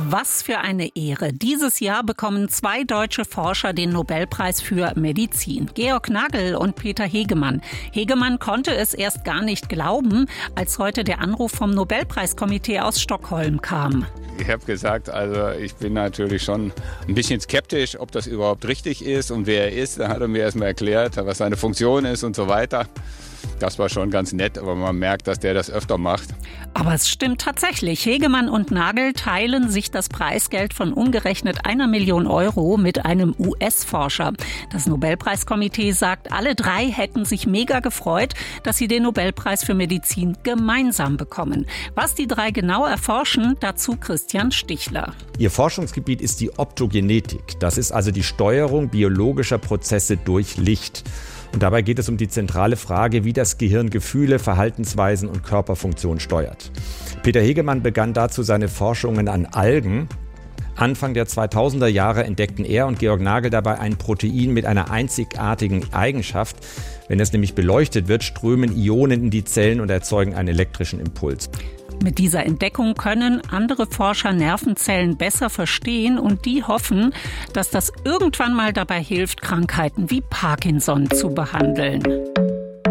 Was für eine Ehre. Dieses Jahr bekommen 2 deutsche Forscher den Nobelpreis für Medizin. Georg Nagel und Peter Hegemann. Hegemann konnte es erst gar nicht glauben, als heute der Anruf vom Nobelpreiskomitee aus Stockholm kam. Ich habe gesagt, also ich bin natürlich schon ein bisschen skeptisch, ob das überhaupt richtig ist und wer er ist. Da hat er mir erstmal erklärt, was seine Funktion ist und so weiter. Das war schon ganz nett, aber man merkt, dass der das öfter macht. Aber es stimmt tatsächlich. Hegemann und Nagel teilen sich das Preisgeld von umgerechnet 1 Million Euro mit einem US-Forscher. Das Nobelpreiskomitee sagt, alle 3 hätten sich mega gefreut, dass sie den Nobelpreis für Medizin gemeinsam bekommen. Was die 3 genau erforschen, dazu Christian Stichler. Ihr Forschungsgebiet ist die Optogenetik. Das ist also die Steuerung biologischer Prozesse durch Licht. Und dabei geht es um die zentrale Frage, wie das Gehirn Gefühle, Verhaltensweisen und Körperfunktion steuert. Peter Hegemann begann dazu seine Forschungen an Algen. Anfang der 2000er Jahre entdeckten er und Georg Nagel dabei ein Protein mit einer einzigartigen Eigenschaft. Wenn es nämlich beleuchtet wird, strömen Ionen in die Zellen und erzeugen einen elektrischen Impuls. Mit dieser Entdeckung können andere Forscher Nervenzellen besser verstehen und die hoffen, dass das irgendwann mal dabei hilft, Krankheiten wie Parkinson zu behandeln.